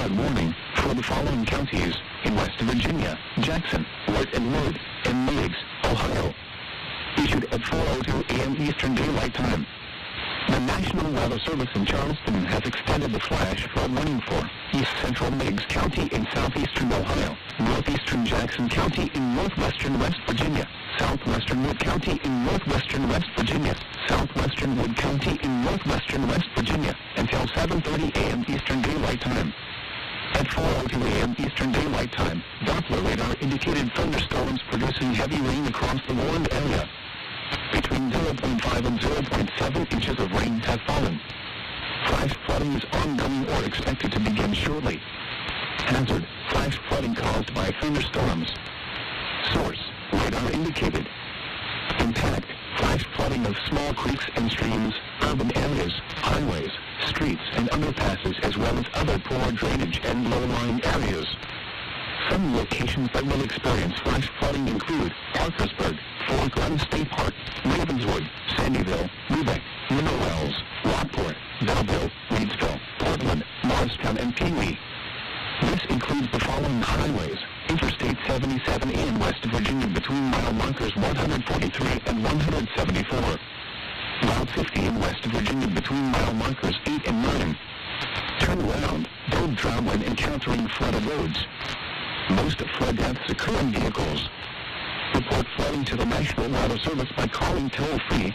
flood warning for the following counties in West Virginia: Jackson, Wirt and Wood, and Meigs, Ohio. Issued at 4:02 a.m. Eastern Daylight Time. The National Weather Service in Charleston has extended the flash flood warning for East Central Meigs County in southeastern Ohio, northeastern Jackson County in northwestern West Virginia, southwestern Wood County in northwestern West Virginia, southwestern Wood County in northwestern West Virginia, until 7:30 a.m. Eastern Daylight Time. At 4:02 a.m. Eastern Daylight Time, Doppler radar indicated thunderstorms producing heavy rain across the warned area. Between 0.5 and 0.7 inches of rain have fallen. Flash flooding is ongoing or expected to begin shortly. Hazard: flash flooding caused by thunderstorms. Source: radar indicated. Impact: flash flooding of small creeks and streams, urban areas, highways, streets and underpasses, as well as other poor drainage and low-lying areas. Some locations that will experience flash flooding include Parkersburg, Fork Run State Park, Ravenswood, Sandyville, Lubeck, Mineral Wells, Rockport, Belleville, Reedsville, Portland, Morristown, and Pee-wee. This includes the following highways: Interstate 77 in West Virginia between mile markers 143 and 174. Route 50 in West Virginia between mile markers 8 and 9. Turn around, don't drown when encountering flooded roads. Most flood deaths occur in vehicles. Report flooding to the National Weather Service by calling toll-free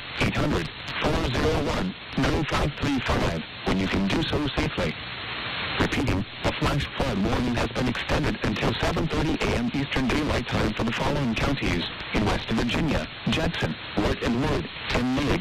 800-401-9535 when you can do so safely. Repeating, a flash flood warning has been extended until 7:30 a.m. Eastern Daylight Time for the following counties in West Virginia: Jackson, Wirt and Wood, and Meigs.